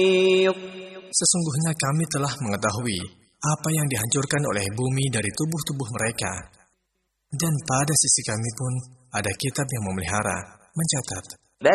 Sesungguhnya kami telah mengetahui apa yang dihancurkan oleh bumi dari tubuh-tubuh mereka. Dan pada sisi kami pun ada kitab yang memelihara, mencatat